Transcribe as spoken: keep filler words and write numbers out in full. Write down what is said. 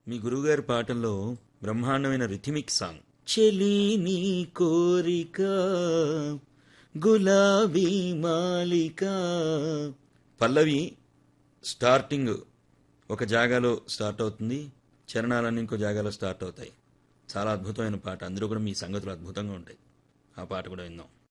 మీ గురువుగారి పాటల్లో బ్రహ్మాండమైన రిథమిక్ సాంగ్ చెలి నీ కోరిక గులాబీ మాలిక. పల్లవి స్టార్టింగ్ ఒక జాగాలో స్టార్ట్ అవుతుంది, చరణాలన్నీ ఇంకో జాగాలో స్టార్ట్ అవుతాయి. చాలా అద్భుతమైన పాట. అందరూ కూడా మీ సంగతులు అద్భుతంగా ఉంటాయి. ఆ పాట కూడా విందాం.